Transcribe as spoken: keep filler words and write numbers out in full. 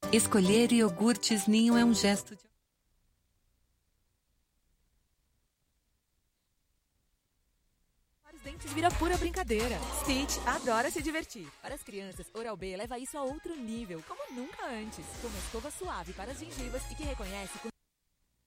Escolher iogurtes Ninho é um gesto de... Os dentes vira pura brincadeira. Stitch adora se divertir. Para as crianças, Oral-B leva isso a outro nível, como nunca antes. Com uma escova suave para as gengivas e que reconhece com